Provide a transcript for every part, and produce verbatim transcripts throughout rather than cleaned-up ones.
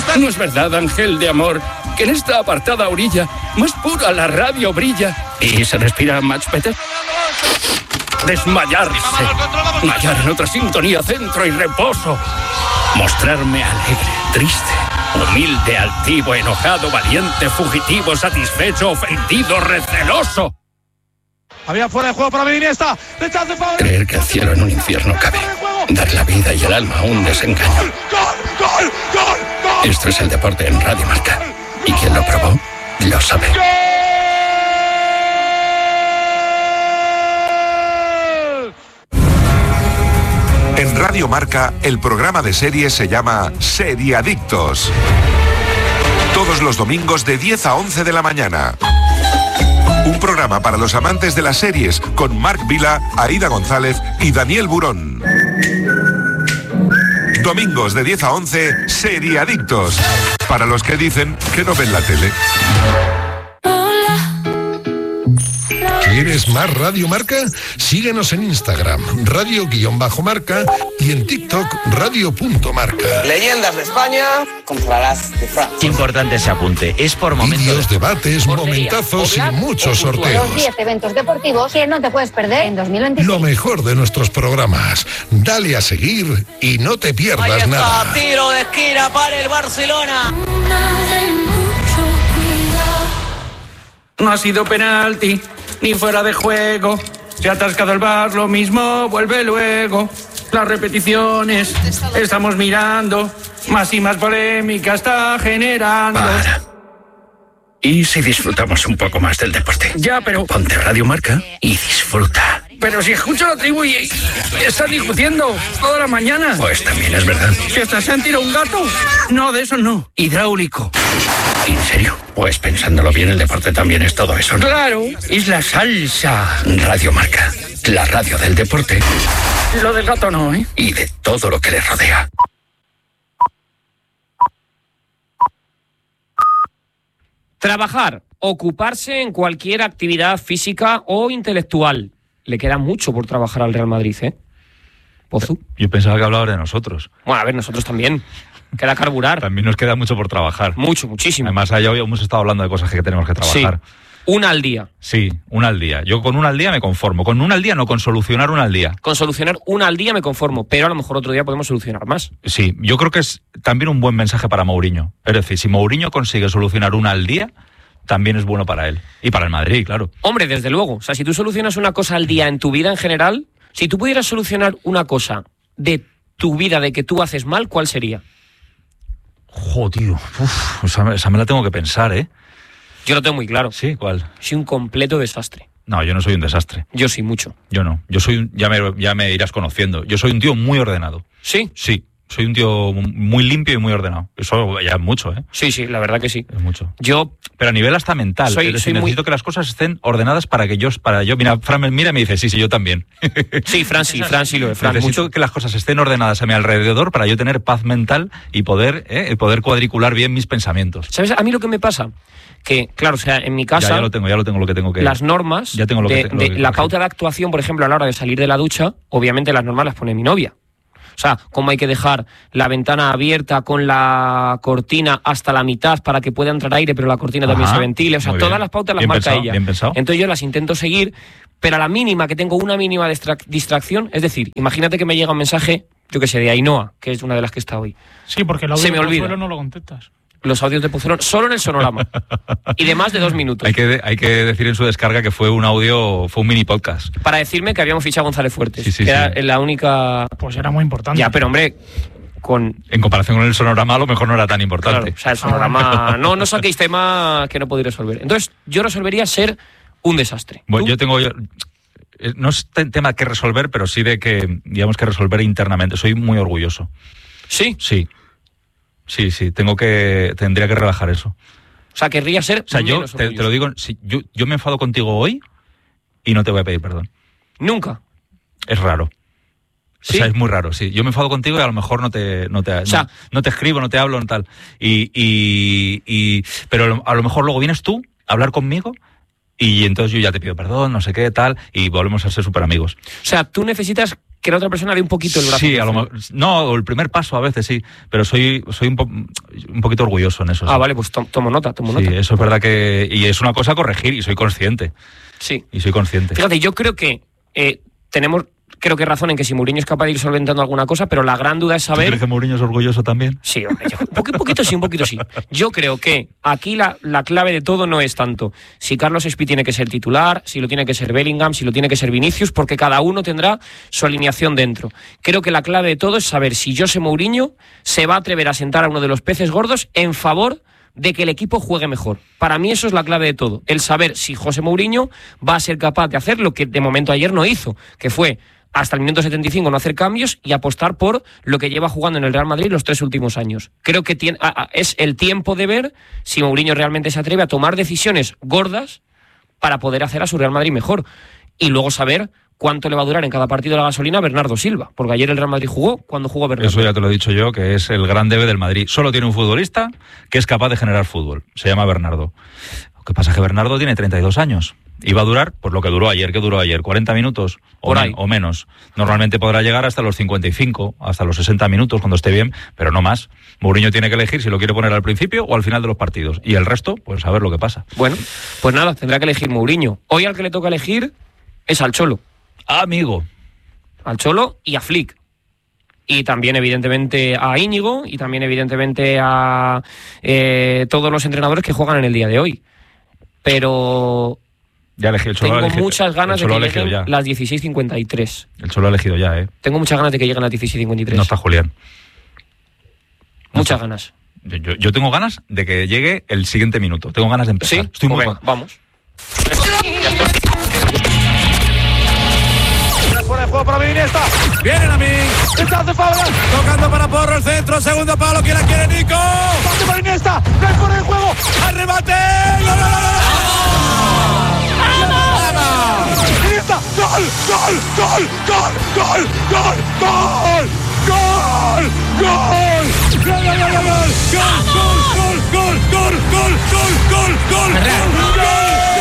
No es verdad, ángel de amor, que en esta apartada orilla más pura la radio brilla y se respira much better. Desmayarse, hallar en otra sintonía, centro y reposo, mostrarme alegre, triste, humilde, altivo, enojado, valiente, fugitivo, satisfecho, ofendido, receloso. Había fuera de juego para Iniesta. Rechace para... Creer que el cielo en un infierno cabe, dar la vida y el alma a un desengaño. ¡Gol, gol, gol, gol! Esto es el deporte en Radio Marca, y quien lo probó lo sabe. En Radio Marca, el programa de series se llama Seriadictos. Todos los domingos de diez a once de la mañana. Un programa para los amantes de las series con Marc Vila, Aida González y Daniel Burón. Domingos de diez a once, Seriadictos. Para los que dicen que no ven la tele. ¿Quieres más Radio Marca? Síguenos en Instagram, radio-marca y en TikTok, radio.marca. Leyendas de España contra las de Francia. Importante ese apunte, es por momentos. Vídeos, debates, momentazos y muchos sorteos. Los diez eventos deportivos que no te puedes perder en dos mil veintiséis. Lo mejor de nuestros programas. Dale a seguir y no te pierdas Ahí está, nada. Tiro de esquina para el Barcelona. No ha sido penalti, ni fuera de juego. Se ha atascado el bar, lo mismo, vuelve luego. Las repeticiones, estamos mirando. Más y más polémica está generando. Para. ¿Y si disfrutamos un poco más del deporte? Ya, pero... Ponte Radio Marca y disfruta. Pero si escucho la tribu y, y están discutiendo toda la mañana. Pues también es verdad. ¿Que hasta se han tirado un gato? No, de eso no. Hidráulico. ¿En serio? Pues pensándolo bien, el deporte también es todo eso, ¿no? Claro, es la salsa. Radio Marca, la radio del deporte. Lo del gato no, ¿eh? Y de todo lo que le rodea. Trabajar, ocuparse en cualquier actividad física o intelectual. Le queda mucho por trabajar al Real Madrid, ¿eh? Pozu. Yo pensaba que hablabas de nosotros. Bueno, a ver, nosotros también. Queda carburar. También nos queda mucho por trabajar. Mucho, muchísimo. Además, allá hoy hemos estado hablando de cosas que tenemos que trabajar. Sí. Una al día. Sí, una al día. Yo con una al día me conformo. Con una al día no, con solucionar una al día. Con solucionar una al día me conformo, pero a lo mejor otro día podemos solucionar más. Sí, yo creo que es también un buen mensaje para Mourinho. Es decir, si Mourinho consigue solucionar una al día, también es bueno para él. Y para el Madrid, claro. Hombre, desde luego. O sea, si tú solucionas una cosa al día en tu vida en general, si tú pudieras solucionar una cosa de tu vida, de que tú haces mal, ¿cuál sería? Jo, tío. Uf, esa, esa me la tengo que pensar, ¿eh? Yo lo tengo muy claro. ¿Sí? ¿Cuál? Soy un completo desastre. No, yo no soy un desastre. Yo sí, mucho. Yo no. Yo soy un, ya me, ya me irás conociendo. Yo soy un tío muy ordenado. ¿Sí? Sí. Soy un tío muy limpio y muy ordenado. Eso ya es mucho, ¿eh? Sí, sí, la verdad que sí. Es mucho. Yo... Pero a nivel hasta mental. Soy, es decir, soy necesito muy... que las cosas estén ordenadas para que yo... Para yo mira, Fran me mira y me dice, sí, sí, yo también. Sí, Fran sí, Fran sí lo es. Fran necesito mucho. que las cosas estén ordenadas a mi alrededor para yo tener paz mental y poder, ¿eh? poder cuadricular bien mis pensamientos. ¿Sabes a mí lo que me pasa? Que, claro, o sea, en mi casa... Ya, ya lo tengo, ya lo tengo lo que tengo que... Las normas... Ya tengo lo de, que, lo de que la pauta de actuación, por ejemplo, a la hora de salir de la ducha, obviamente las normas las pone mi novia. O sea, cómo hay que dejar la ventana abierta con la cortina hasta la mitad para que pueda entrar aire, pero la cortina Ajá, también se ventile. O sea, todas las pautas las bien marca pensado, ella. Bien pensado. Entonces yo las intento seguir, pero a la mínima que tengo una mínima distra- distracción, es decir, imagínate que me llega un mensaje, yo que sé, de Ainhoa, que es una de las que está hoy. Sí, porque el audio se me de olvida. Pozuelo no lo contestas. Los audios de Pozuelo solo en el sonorama. Y de más de dos minutos. Hay que, hay que decir en su descarga que fue un audio, fue un mini podcast. Para decirme que habíamos fichado a González Fuertes. Sí, sí, que sí. era la única... Pues era muy importante. Ya, pero hombre... Con... En comparación con el sonorama, a lo mejor no era tan importante. Claro, o sea, el sonorama... No, no saquéis tema que no podéis resolver. Entonces, yo resolvería ser un desastre. Bueno, yo tengo... Yo, no es te- tema que resolver, pero sí de que, digamos, que resolver internamente. Soy muy orgulloso. ¿Sí? Sí. Sí, sí. Tengo que... Tendría que relajar eso. O sea, querría ser O sea, yo menos te, te lo digo... Si, yo, yo me enfado contigo hoy y no te voy a pedir perdón. Nunca. Es raro. ¿Sí? O sea, es muy raro, sí. Yo me enfado contigo y a lo mejor no te, no te, o sea, no, no te escribo, no te hablo, no tal. Y, y, y, pero a lo mejor luego vienes tú a hablar conmigo y entonces yo ya te pido perdón, no sé qué, tal, y volvemos a ser súper amigos. O sea, tú necesitas que la otra persona dé un poquito el brazo. Sí, a lo mejor, no, el primer paso a veces sí, pero soy, soy un, po, un poquito orgulloso en eso. Ah, sí. vale, pues to, tomo nota, tomo sí, nota. eso es verdad que... Y es una cosa a corregir y soy consciente. Sí. Y soy consciente. Fíjate, yo creo que eh, tenemos... Creo que razón en que si Mourinho es capaz de ir solventando alguna cosa, pero la gran duda es saber... ¿Tú crees que Mourinho es orgulloso también? Sí, hombre, yo, un poquito, poquito sí, un poquito sí. Yo creo que aquí la, la clave de todo no es tanto si Carlos Espí tiene que ser titular, si lo tiene que ser Bellingham, si lo tiene que ser Vinicius, porque cada uno tendrá su alineación dentro. Creo que la clave de todo es saber si José Mourinho se va a atrever a sentar a uno de los peces gordos en favor de que el equipo juegue mejor. Para mí eso es la clave de todo, el saber si José Mourinho va a ser capaz de hacer lo que de momento ayer no hizo, que fue hasta el minuto setenta y cinco no hacer cambios y apostar por lo que lleva jugando en el Real Madrid los tres últimos años. Creo que tiene, a, a, es el tiempo de ver si Mourinho realmente se atreve a tomar decisiones gordas para poder hacer a su Real Madrid mejor. Y luego saber cuánto le va a durar en cada partido la gasolina a Bernardo Silva. Porque ayer el Real Madrid jugó cuando jugó Bernardo. Eso ya te lo he dicho yo, que es el gran debe del Madrid. Solo tiene un futbolista que es capaz de generar fútbol. Se llama Bernardo. Lo que pasa es que Bernardo tiene treinta y dos años. Y va a durar, pues lo que duró ayer. ¿Qué duró ayer? ¿cuarenta minutos? O, Por ahí. Men, o menos. Normalmente podrá llegar hasta los cincuenta y cinco, hasta los sesenta minutos cuando esté bien, pero no más. Mourinho tiene que elegir si lo quiere poner al principio o al final de los partidos. Y el resto, pues a ver lo que pasa. Bueno, pues nada, tendrá que elegir Mourinho. Hoy al que le toca elegir es al Cholo. Amigo. Al Cholo y a Flick. Y también, evidentemente, a Íñigo y también, evidentemente, a eh, todos los entrenadores que juegan en el día de hoy. Pero Ya elegí, el Cholo tengo ha elegido, muchas ganas de el Cholo que ha elegido lleguen ya. las dieciséis cincuenta y tres. El Cholo ha elegido ya, ¿eh? Tengo muchas ganas de que lleguen las dieciséis cincuenta y tres. No está Julián. No muchas está. ganas. Yo, yo, yo tengo ganas de que llegue el siguiente minuto. Tengo ganas de empezar. Sí, Estoy muy pues venga, vamos. Fuera de juego para mí, Iniesta. Vienen a mí. Rechazo Fabra. Tocando para Porro el centro. Segundo palo. ¿Quién la quiere, Nico? Pase para Iniesta. No hay fuera de juego. Al remate. ¡Gol, gol, gol! Iniesta. Gol, gol, gol, gol, gol, gol, gol, gol, gol. Gol, gol, gol, gol, gol, gol, gol, gol, gol, gol, gol, gol, gol, gol.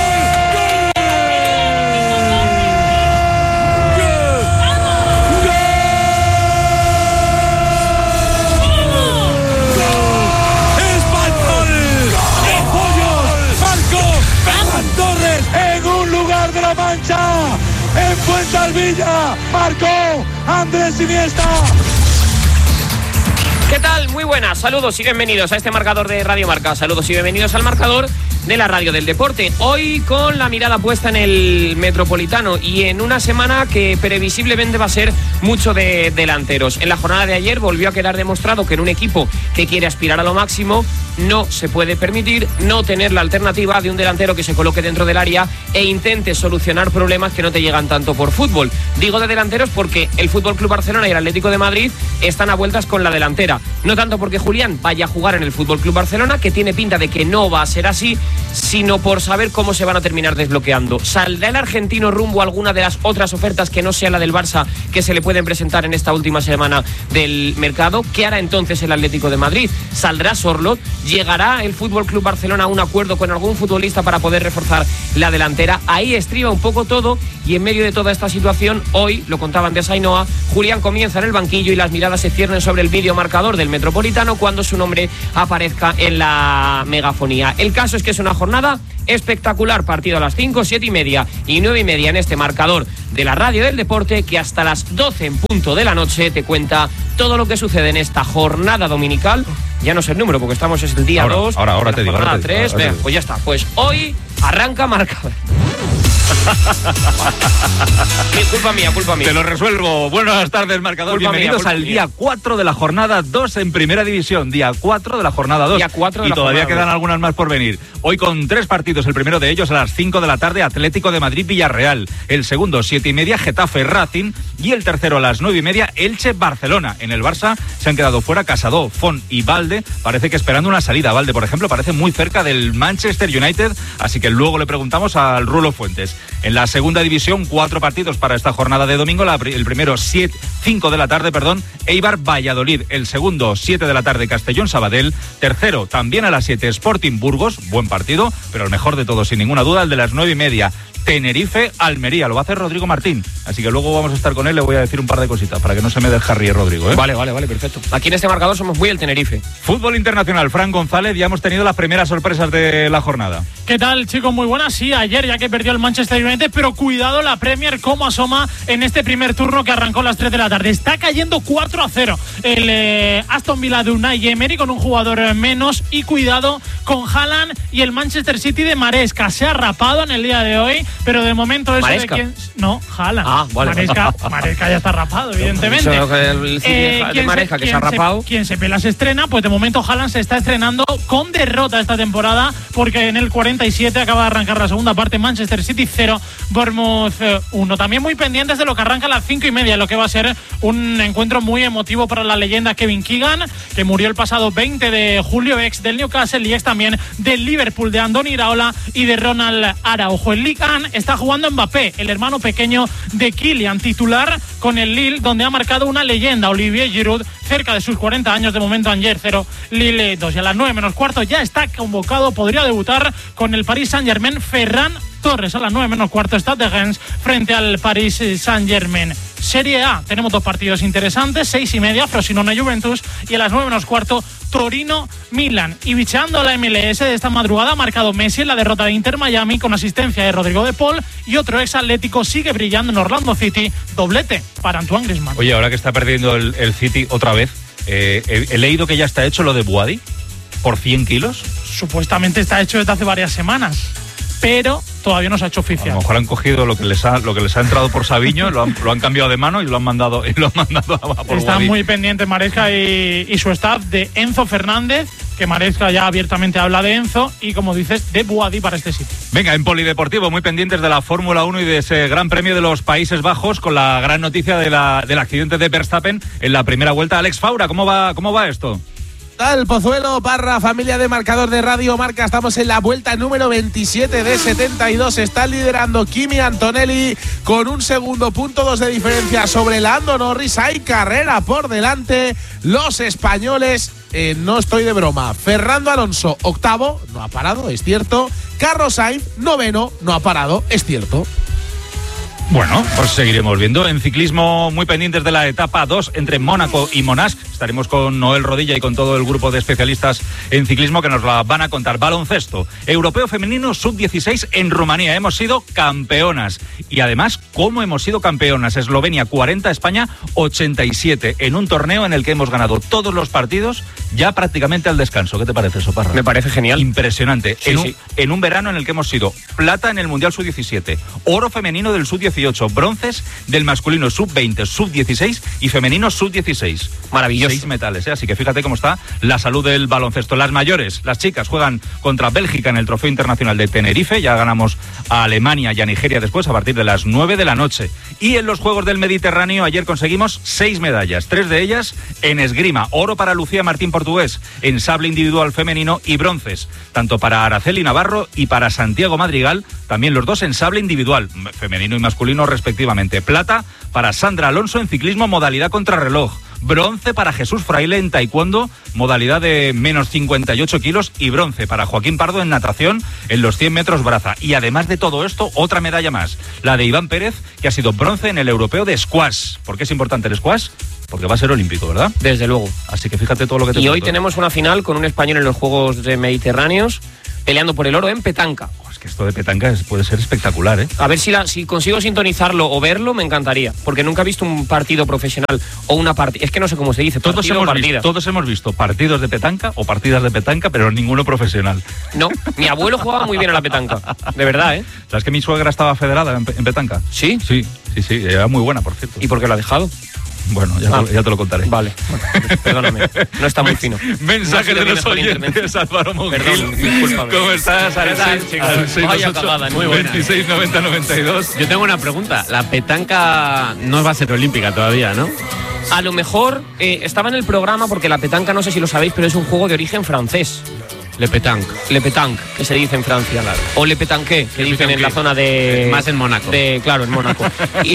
En un lugar de la Mancha, en Fuensalvilla, marcó Andrés Iniesta. ¿Qué tal? Muy buenas, saludos y bienvenidos a este marcador de Radio Marca. Saludos y bienvenidos al marcador de la Radio del Deporte. Hoy con la mirada puesta en el Metropolitano y en una semana que previsiblemente va a ser mucho de delanteros. En la jornada de ayer volvió a quedar demostrado que en un equipo que quiere aspirar a lo máximo no se puede permitir no tener la alternativa de un delantero que se coloque dentro del área e intente solucionar problemas que no te llegan tanto por fútbol. Digo de delanteros porque el F C Barcelona y el Atlético de Madrid están a vueltas con la delantera. No tanto porque Julián vaya a jugar en el F C Barcelona, que tiene pinta de que no va a ser así, sino por saber cómo se van a terminar desbloqueando. ¿Saldrá el argentino rumbo a alguna de las otras ofertas que no sea la del Barça que se le pueden presentar en esta última semana del mercado? ¿Qué hará entonces el Atlético de Madrid? ¿Saldrá Sorloth? ¿Llegará el F C Barcelona a un acuerdo con algún futbolista para poder reforzar la delantera? Ahí estriba un poco todo y en medio de toda esta situación, hoy, lo contaban de Ainhoa, Julián comienza en el banquillo y las miradas se ciernen sobre el videomarcador del Metropolitano cuando su nombre aparezca en la megafonía. El caso es que es una jornada espectacular, partido a las cinco, siete y media y nueve y media en este marcador de la Radio del Deporte, que hasta las doce en punto de la noche te cuenta todo lo que sucede en esta jornada dominical. Ya no sé el número porque estamos es el día dos, ahora, ahora, ahora te digo, jornada ahora te digo, tres, ahora te venga, digo. pues ya está, pues hoy arranca marcador. Culpa mía, culpa mía. Te lo resuelvo. Buenas tardes, marcador. Culpa Bienvenidos mía, al culpa día mía. cuatro de la jornada dos en Primera División. Día cuatro de la jornada dos. Día cuatro de y la todavía jornada quedan dos. algunas más por venir. Hoy con tres partidos. El primero de ellos a las cinco de la tarde, Atlético de Madrid-Villarreal. El segundo, siete y media, Getafe-Racing. Y el tercero, a las nueve y media, Elche-Barcelona. En el Barça se han quedado fuera Casado, Font y Valde. Parece que esperando una salida. Valde, por ejemplo, parece muy cerca del Manchester United. Así que luego le preguntamos al Rulo Fuentes. En la segunda división, cuatro partidos para esta jornada de domingo. La, el primero, cinco de la tarde, perdón, Eibar-Valladolid. El segundo, siete de la tarde, Castellón-Sabadell. Tercero, también a las siete, Sporting-Burgos. Buen partido, pero el mejor de todos, sin ninguna duda, el de las nueve y media. Tenerife-Almería. Lo va a hacer Rodrigo Martín. Así que luego vamos a estar con él, le voy a decir un par de cositas para que no se me descarríe Rodrigo, ¿eh? Vale, vale, vale, perfecto. Aquí en este marcador somos muy el Tenerife. Fútbol internacional, Fran González, ya hemos tenido las primeras sorpresas de la jornada. ¿Qué tal, chicos? Muy buenas. Sí, ayer ya que perdió el Manchester United, pero cuidado la Premier cómo asoma en este primer turno que arrancó a las tres de la tarde. Está cayendo cuatro a cero el eh, Aston Villa de Unai Emery con un jugador menos, y cuidado con Haaland y el Manchester City de Maresca. Se ha rapado en el día de hoy, pero de momento eso ¿Maresca? de quién... No, Haaland. Ah, vale. Maresca, Maresca ya está rapado, evidentemente. Eso, el City eh, de Maresca se, que se ha rapado. Quien se pela se estrena, pues de momento Haaland se está estrenando con derrota esta temporada, porque en el cuarenta y siete acaba de arrancar la segunda parte. Manchester City cero, Bournemouth uno. También muy pendientes de lo que arranca a las cinco y media, lo que va a ser un encuentro muy emotivo para la leyenda Kevin Keegan, que murió el pasado veinte de julio, ex del Newcastle y ex también del Liverpool, de Andoni Iraola y de Ronald Araujo. El Ligue uno está jugando Mbappé, el hermano pequeño de Kylian, titular con el Lille, donde ha marcado una leyenda, Olivier Giroud, cerca de sus cuarenta años. De momento Angers cero, Lille dos. Y a las nueve menos cuarto ya está convocado, podría debutar con el Paris Saint-Germain, Ferran Torres. A las nueve menos cuarto está de Rennes frente al Paris Saint-Germain. Serie A, tenemos dos partidos interesantes, seis y media, Frosinone Juventus, y a las nueve menos cuarto Torino Milan. Y bicheando la M L S de esta madrugada ha marcado Messi en la derrota de Inter Miami con asistencia de Rodrigo de Paul, y otro ex atlético sigue brillando en Orlando City, doblete para Antoine Griezmann. Oye, ahora que está perdiendo el, el City otra vez, eh, he, he leído que ya está hecho lo de Boadi por cien kilos. Supuestamente está hecho desde hace varias semanas, pero todavía no se ha hecho oficial. A lo mejor han cogido lo que les ha, lo que les ha entrado por Sabiño, lo han, lo han cambiado de mano y lo han mandado, y lo han mandado a por Están Boadi. muy pendientes Maresca y, y su staff de Enzo Fernández, que Maresca ya abiertamente habla de Enzo, y como dices, de Boadi para este sitio. Venga, en Polideportivo, muy pendientes de la Fórmula uno y de ese Gran Premio de los Países Bajos, con la gran noticia de la, del accidente de Verstappen en la primera vuelta. Alex Faura, ¿cómo va, cómo va esto? Tal Pozuelo, Parra, familia de marcador de Radio Marca, estamos en la vuelta número veintisiete de setenta y dos. Está liderando Kimi Antonelli con un segundo punto dos de diferencia sobre Lando Norris. Hay carrera por delante. Los españoles, eh, no estoy de broma. Fernando Alonso, octavo, no ha parado, es cierto. Carlos Sainz, noveno, no ha parado, es cierto. Bueno, pues seguiremos viendo. En ciclismo, muy pendientes de la etapa dos entre Mónaco y Monash. Estaremos con Noel Rodilla y con todo el grupo de especialistas en ciclismo que nos la van a contar. Baloncesto, europeo femenino sub dieciséis en Rumanía. Hemos sido campeonas. Y además, ¿cómo hemos sido campeonas? Eslovenia cuarenta, España ochenta y siete. En un torneo en el que hemos ganado todos los partidos ya prácticamente al descanso. ¿Qué te parece eso, Parra? Me parece genial. Impresionante. Sí, en, un, sí. en un verano en el que hemos sido plata en el Mundial sub diecisiete, oro femenino del sub dieciocho, bronces del masculino sub veinte, sub dieciséis y femenino sub dieciséis. Maravilloso. Seis metales, ¿eh? Así que fíjate cómo está la salud del baloncesto. Las mayores, las chicas, juegan contra Bélgica en el Trofeo Internacional de Tenerife. Ya ganamos a Alemania y a Nigeria después a partir de las nueve de la noche. Y en los Juegos del Mediterráneo ayer conseguimos seis medallas, tres de ellas en esgrima. Oro para Lucía Martín Portugués en sable individual femenino y bronces, tanto para Araceli Navarro y para Santiago Madrigal, también los dos en sable individual, femenino y masculino respectivamente. Plata para Sandra Alonso en ciclismo modalidad contrarreloj. Bronce para Jesús Fraile en taekwondo, modalidad de menos cincuenta y ocho kilos, y bronce para Joaquín Pardo en natación en los cien metros braza. Y además de todo esto, otra medalla más, la de Iván Pérez, que ha sido bronce en el europeo de squash. ¿Por qué es importante el squash? Porque va a ser olímpico, ¿verdad? Desde luego. Así que fíjate todo lo que te Y cuento. hoy tenemos una final con un español en los Juegos de Mediterráneos, peleando por el oro en petanca. Oh, es que esto de petanca es, puede ser espectacular, ¿eh? A ver si, la, si consigo sintonizarlo o verlo, me encantaría. Porque nunca he visto un partido profesional o una partida. Es que no sé cómo se dice. Todos partido hemos, o visto, todos hemos visto partidos de petanca o partidas de petanca, pero ninguno profesional. No, mi abuelo jugaba muy bien a la petanca. De verdad, ¿eh? ¿Sabes que mi suegra estaba federada en, en petanca? ¿Sí? Sí, sí, sí. Era muy buena, por cierto. ¿Y por qué lo ha dejado? Bueno, ya, ah. te, ya te lo contaré. Vale, bueno, perdóname, no está muy fino. Mensaje no de los oyentes, Álvaro Mongil. Perdón, discúlpame. ¿Cómo estás? ¿Qué tal, chicos? Vaya cagada, muy buena. veintiséis noventa noventa y dos. Yo tengo una pregunta. La petanca no va a ser olímpica todavía, ¿no? A lo mejor eh, estaba en el programa porque la petanca, no sé si lo sabéis, pero es un juego de origen francés. Le pétanque. Le pétanque, que se dice en Francia. Claro. O le pétanque, que le dicen pétanque. en la zona de... Más en Mónaco. De, claro, en Mónaco. y,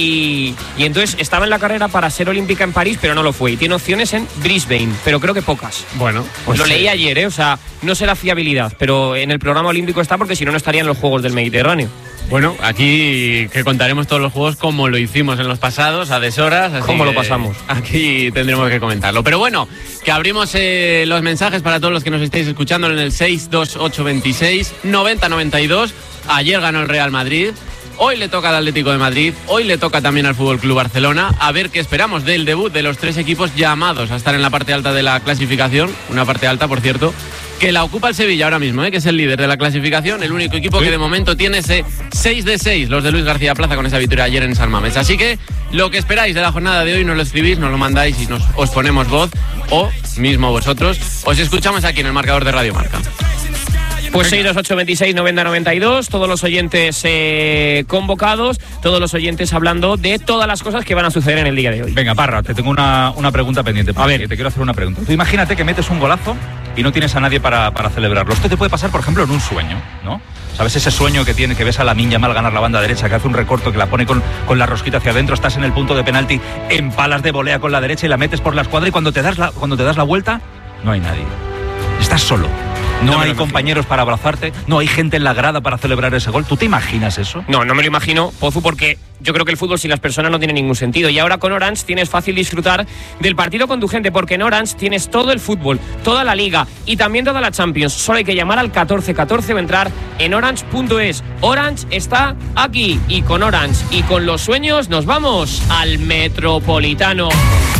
y, y entonces estaba en la carrera para ser olímpica en París, pero no lo fue. Y tiene opciones en Brisbane, pero creo que pocas. Bueno, pues lo sí. leí ayer, ¿eh? O sea, no sé la fiabilidad, pero en el programa olímpico está porque si no, no estaría en los Juegos del Mediterráneo. Bueno, aquí que contaremos todos los juegos como lo hicimos en los pasados, a deshoras. Así ¿Cómo lo que pasamos? Aquí tendremos que comentarlo. Pero bueno, que abrimos eh, los mensajes para todos los que nos estáis escuchando en el seis dos ocho veintiséis noventa noventa y dos. Ayer ganó el Real Madrid. Hoy le toca al Atlético de Madrid, hoy le toca también al Fútbol Club Barcelona. A ver qué esperamos del debut de los tres equipos llamados a estar en la parte alta de la clasificación. Una parte alta, por cierto, que la ocupa el Sevilla ahora mismo, ¿eh? Que es el líder de la clasificación, el único equipo ¿Sí? que de momento tiene ese seis de seis, los de Luis García Plaza con esa victoria ayer en San Mamés. Así que lo que esperáis de la jornada de hoy nos lo escribís, nos lo mandáis y nos, os ponemos voz, o mismo vosotros, os escuchamos aquí en el marcador de Radio Marca. Pues seis dos ocho veintiséis noventa noventa y dos, todos los oyentes eh, convocados, todos los oyentes hablando de todas las cosas que van a suceder en el día de hoy. Venga, Parra, te tengo una, una pregunta pendiente. A ver, te quiero hacer una pregunta. Tú imagínate que metes un golazo y no tienes a nadie para, para celebrarlo. Esto te puede pasar, por ejemplo, en un sueño, ¿no? ¿Sabes ese sueño que tiene, que ves a Lamine Yamal ganar la banda derecha, que hace un recorto, que la pone con, con la rosquita hacia adentro, estás en el punto de penalti, empalas de volea con la derecha y la metes por la escuadra y cuando te das la, cuando te das la vuelta, no hay nadie. Estás solo. No, no hay compañeros para abrazarte, no hay gente en la grada para celebrar ese gol. ¿Tú te imaginas eso? No, no me lo imagino, Pozu, porque yo creo que el fútbol sin las personas no tiene ningún sentido. Y ahora con Orange tienes fácil disfrutar del partido con tu gente, porque en Orange tienes todo el fútbol, toda la Liga y también toda la Champions. Solo hay que llamar al catorce catorce o entrar en orange punto es. Orange está aquí, y con Orange y con los sueños nos vamos al Metropolitano.